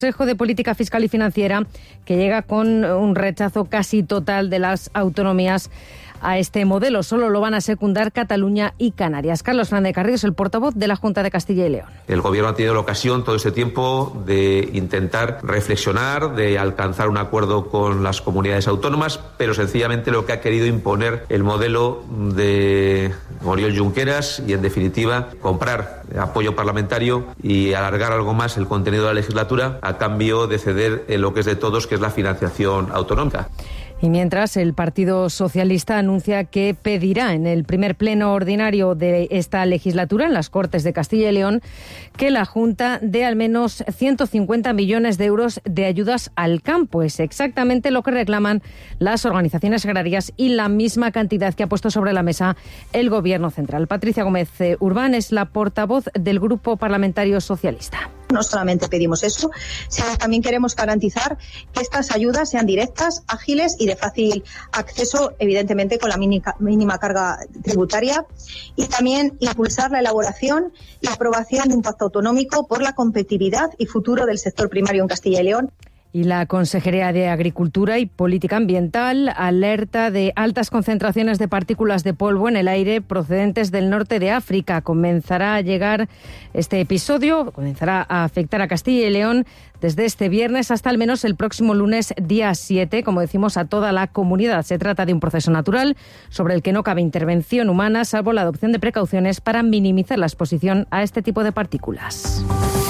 Consejo de Política Fiscal y Financiera, que llega con un rechazo casi total de las autonomías a este modelo. Solo lo van a secundar Cataluña y Canarias. Carlos Fernández Carrillo es el portavoz de la Junta de Castilla y León. El Gobierno ha tenido la ocasión todo este tiempo de intentar reflexionar, de alcanzar un acuerdo con las comunidades autónomas, pero sencillamente lo que ha querido imponer el modelo de Oriol Junqueras y, en definitiva, comprar apoyo parlamentario y alargar algo más el contenido de la legislatura a cambio de ceder en lo que es de todos, que es la financiación autonómica. Y mientras, el Partido Socialista anuncia que pedirá en el primer pleno ordinario de esta legislatura, en las Cortes de Castilla y León, que la Junta dé al menos 150 millones de euros de ayudas al campo. Es exactamente lo que reclaman las organizaciones agrarias y la misma cantidad que ha puesto sobre la mesa el Gobierno central. Patricia Gómez Urbán es la portavoz del Grupo Parlamentario Socialista. No solamente pedimos eso, sino también queremos garantizar que estas ayudas sean directas, ágiles y de fácil acceso, evidentemente con la mínima carga tributaria, y también impulsar la elaboración y aprobación de un pacto autonómico por la competitividad y futuro del sector primario en Castilla y León. Y la Consejería de Agricultura y Política Ambiental alerta de altas concentraciones de partículas de polvo en el aire procedentes del norte de África. Comenzará a llegar este episodio, comenzará a afectar a Castilla y León desde este viernes hasta al menos el próximo lunes, día 7, como decimos, a toda la comunidad. Se trata de un proceso natural sobre el que no cabe intervención humana, salvo la adopción de precauciones para minimizar la exposición a este tipo de partículas.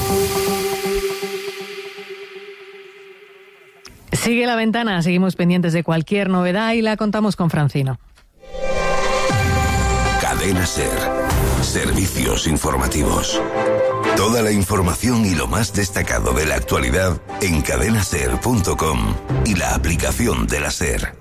Sigue La Ventana, seguimos pendientes de cualquier novedad y la contamos con Francino. Cadena SER. Servicios informativos. Toda la información y lo más destacado de la actualidad en cadenaser.com y la aplicación de la SER.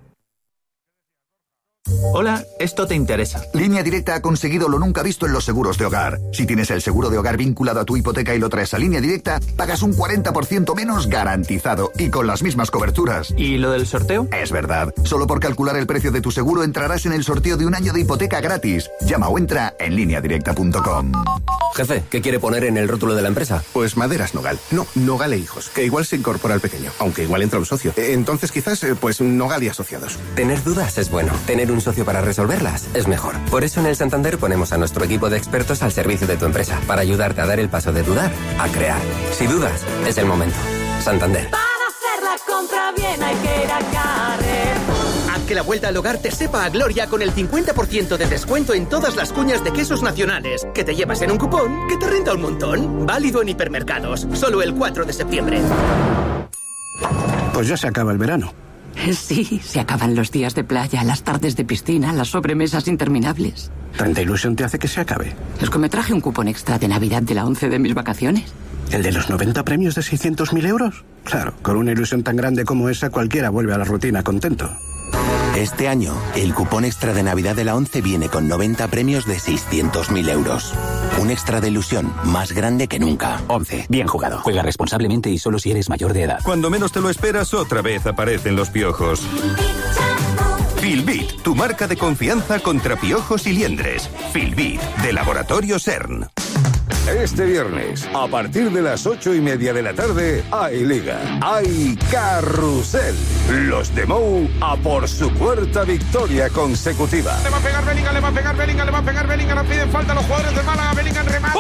Hola, esto te interesa. Línea Directa ha conseguido lo nunca visto en los seguros de hogar. Si tienes el seguro de hogar vinculado a tu hipoteca y lo traes a Línea Directa, pagas un 40% menos garantizado y con las mismas coberturas. ¿Y lo del sorteo? Es verdad. Solo por calcular el precio de tu seguro entrarás en el sorteo de un año de hipoteca gratis. Llama o entra en lineadirecta.com. Jefe, ¿qué quiere poner en el rótulo de la empresa? Pues Maderas Nogal. No, Nogal e Hijos, que igual se incorpora al pequeño, aunque igual entra un socio. Entonces quizás, pues Nogal y Asociados. Tener dudas es bueno. Tener un socio para resolverlas es mejor. Por eso en el Santander ponemos a nuestro equipo de expertos al servicio de tu empresa, para ayudarte a dar el paso de dudar a crear. Si dudas, es el momento. Santander. Para hacer la compra bien hay que ir a Carrefour. Haz que la vuelta al hogar te sepa a gloria con el 50% de descuento en todas las cuñas de quesos nacionales, que te llevas en un cupón que te renta un montón. Válido en hipermercados, solo el 4 de septiembre. Pues ya se acaba el verano. Sí, se acaban los días de playa, las tardes de piscina, las sobremesas interminables. ¿Tanta ilusión te hace que se acabe? Es que me traje un cupón extra de Navidad de la 11 de mis vacaciones. ¿El de los 90 premios de 600.000 euros? Claro, con una ilusión tan grande como esa, cualquiera vuelve a la rutina contento. Este año, el cupón extra de Navidad de la 11 viene con 90 premios de 600.000 euros. Un extra de ilusión más grande que nunca. 11. Bien jugado. Juega responsablemente y solo si eres mayor de edad. Cuando menos te lo esperas, otra vez aparecen los piojos. Filbit, tu marca de confianza contra piojos y liendres. Filbit, de Laboratorio CERN. Este viernes, a partir de las 8:30 de la tarde, hay Liga, hay Carrusel. Los de Mou a por su cuarta victoria consecutiva. Le va a pegar Bellingham, le va a pegar Bellingham, le va a pegar Bellingham, no piden falta los jugadores de Málaga, Bellingham remata.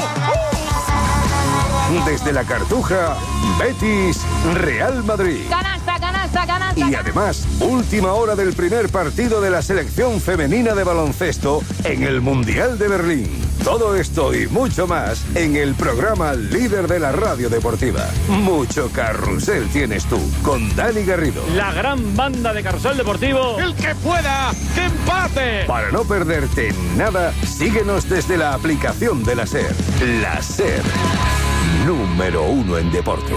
Desde la Cartuja, Betis, Real Madrid. Canasta, canasta, canasta. Y además, última hora del primer partido de la selección femenina de baloncesto en el Mundial de Berlín. Todo esto y mucho más en el programa líder de la radio deportiva. Mucho carrusel tienes tú, con Dani Garrido. La gran banda de Carrusel Deportivo. ¡El que pueda! ¡Que empate! Para no perderte nada, síguenos desde la aplicación de la SER. La SER, número 1 en deporte.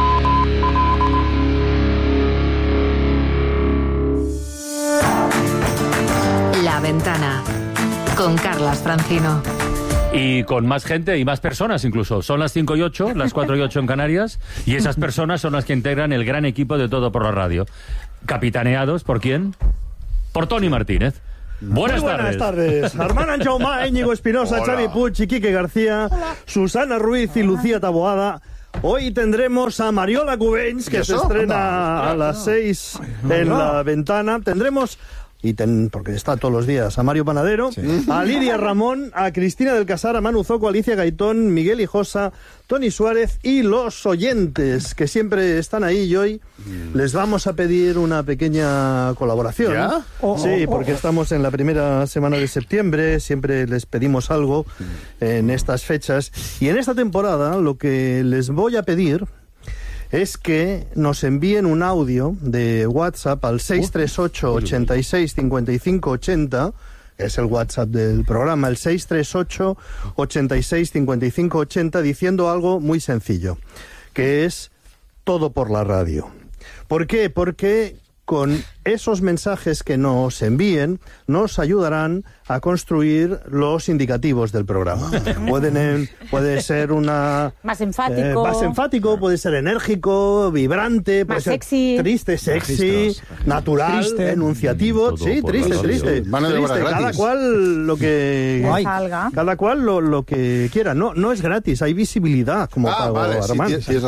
La Ventana, con Carlas Francino. Y con más gente y más personas incluso. Son las 5:08, las 4:08 en Canarias, y esas personas son las que integran el gran equipo de Todo por la Radio. Capitaneados, ¿por quién? Por Toni Martínez. Buenas tardes. Armand Anchaumá, Íñigo Espinosa, Xavi Puig y Quique García, Susana Ruiz y Lucía Taboada. Hoy tendremos a Mariola Cubells, que se estrena a las 6 en La Ventana. Tendremos... porque está todos los días, a Mario Panadero, a Lidia Ramón, a Cristina del Casar, a Manu Zoco, a Alicia Gaitón, Miguel Hijosa, Tony Suárez y los oyentes, que siempre están ahí, y hoy les vamos a pedir una pequeña colaboración. ¿Ya? Sí, porque estamos en la primera semana de septiembre, siempre les pedimos algo en estas fechas, y en esta temporada lo que les voy a pedir es que nos envíen un audio de WhatsApp al 638 86 55 80, que es el WhatsApp del programa, el 638 86 55 80, diciendo algo muy sencillo, que es todo por la radio. ¿Por qué? Porque con esos mensajes que nos envíen nos ayudarán a construir los indicativos del programa. Puede ser una... Más enfático. Más enfático, puede ser enérgico, vibrante, puede más ser sexy. Triste, sexy, natural, triste, enunciativo. Sí, triste. Triste. Cada cual lo que... Cada cual lo que quiera. No es gratis, hay visibilidad, como pago Armando. Sí,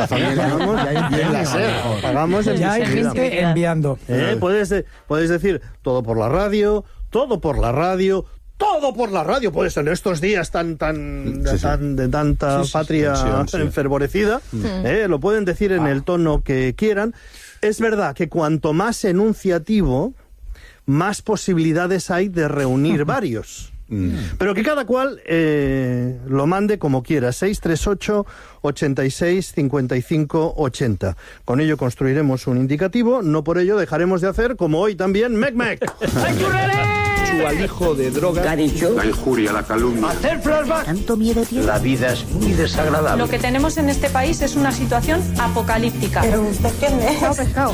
Pagamos en ya hay visibilidad. gente enviando. Puedes decir todo por la radio, todo por la radio, todo por la radio. Puede ser en estos días de tanta patria enfervorecida. Lo pueden decir en el tono que quieran. Es verdad que cuanto más enunciativo, más posibilidades hay de reunir varios. Pero que cada cual lo mande como quiera. 638 86 55 80. Con ello construiremos un indicativo. No por ello dejaremos de hacer, como hoy también, Mec. Su alijo de drogas. ¿Qué ha dicho? La injuria, la calumnia. Hacer flashback. ¿Tanto miedo tiene? La vida es muy desagradable. Lo que tenemos en este país es una situación apocalíptica. ¿Pero usted quién es? Pescado.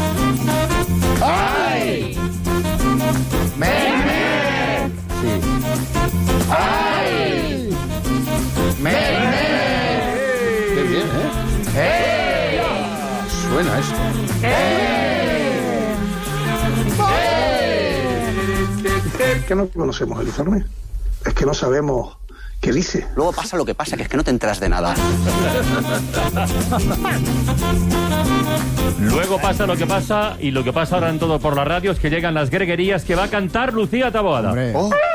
¡Ay! Sí. ¡Ay! Qué bien, ¿eh? Suena esto. Que no conocemos el informe. Es que no sabemos qué dice. Luego pasa lo que pasa, que es que no te enteras de nada. Luego pasa lo que pasa, y lo que pasa ahora en Todo por la Radio es que llegan las greguerías que va a cantar Lucía Taboada. ¡Hombre!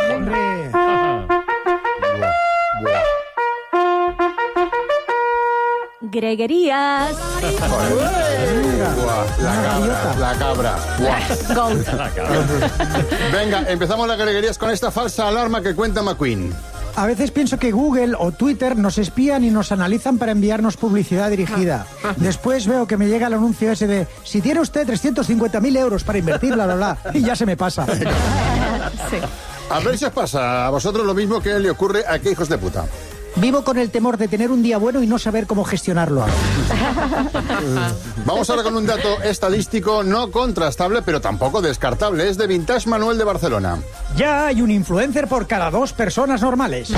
Greguerías. La cabra. Venga, empezamos las greguerías con esta falsa alarma que cuenta McQueen. A veces pienso que Google o Twitter nos espían y nos analizan para enviarnos publicidad dirigida. Después veo que me llega el anuncio ese de si tiene usted 350.000 euros para invertir, y ya se me pasa. Sí. A ver si os pasa a vosotros lo mismo que le ocurre a qué hijos de puta. Vivo con el temor de tener un día bueno y no saber cómo gestionarlo. Vamos ahora con un dato estadístico no contrastable, pero tampoco descartable. Es de Vintage Manuel de Barcelona. Ya hay un influencer por cada 2 personas normales.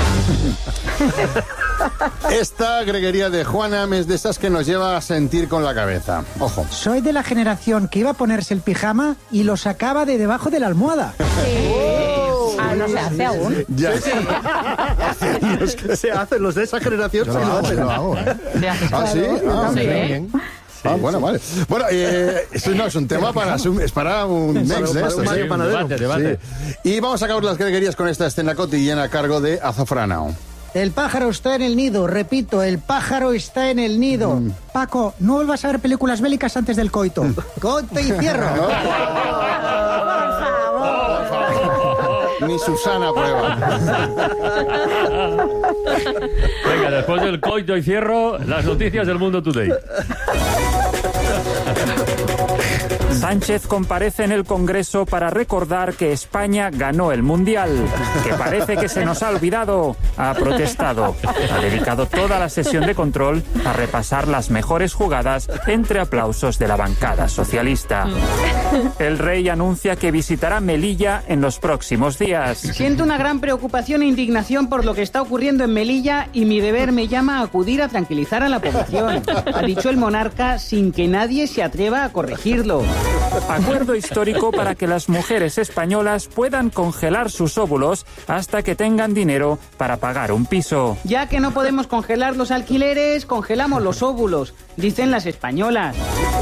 Esta greguería de Juanam es de esas que nos lleva a sentir con la cabeza. Ojo. Soy de la generación que iba a ponerse el pijama y lo sacaba de debajo de la almohada. No se hace aún. Ya. Los que se hacen, los de esa generación, Yo lo hago. ¿Ah, sí? Bien. Ah, bueno, vale. Bueno, esto no es un tema para un next de esto. Debate. Sí. Y vamos a acabar las greguerías con esta escena cotidiana a cargo de Azafranao. El pájaro está en el nido, repito, el pájaro está en el nido. Paco, no vuelvas a ver películas bélicas antes del coito. Coito y cierro. Ni Susana prueba. Venga, después del coito y cierro, las noticias del Mundo Today. Sánchez comparece en el Congreso para recordar que España ganó el Mundial, que parece que se nos ha olvidado. Ha protestado. Ha dedicado toda la sesión de control a repasar las mejores jugadas entre aplausos de la bancada socialista. El rey anuncia que visitará Melilla en los próximos días. Siento una gran preocupación e indignación por lo que está ocurriendo en Melilla y mi deber me llama a acudir a tranquilizar a la población, ha dicho el monarca sin que nadie se atreva a corregirlo. Acuerdo histórico para que las mujeres españolas puedan congelar sus óvulos hasta que tengan dinero para pagar un piso. Ya que no podemos congelar los alquileres, congelamos los óvulos, dicen las españolas.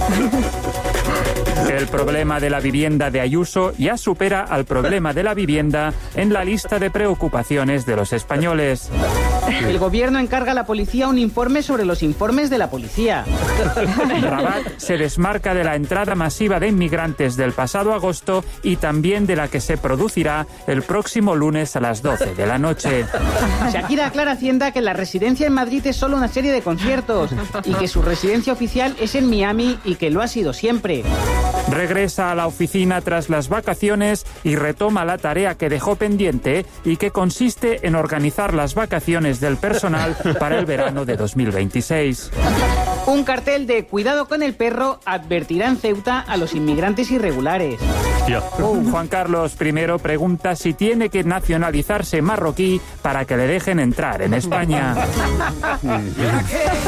El problema de la vivienda de Ayuso ya supera al problema de la vivienda en la lista de preocupaciones de los españoles. El gobierno encarga a la policía un informe sobre los informes de la policía. Rabat se desmarca de la entrada masiva de inmigrantes del pasado agosto y también de la que se producirá el próximo lunes a las 12 de la noche. Shakira aclara a Hacienda que la residencia en Madrid es solo una serie de conciertos y que su residencia oficial es en Miami y que lo ha sido siempre. Regresa a la oficina tras las vacaciones y retoma la tarea que dejó pendiente y que consiste en organizar las vacaciones del personal para el verano de 2026. Un cartel de cuidado con el perro advertirá en Ceuta a los inmigrantes irregulares. Juan Carlos I pregunta si tiene que nacionalizarse marroquí para que le dejen entrar en España.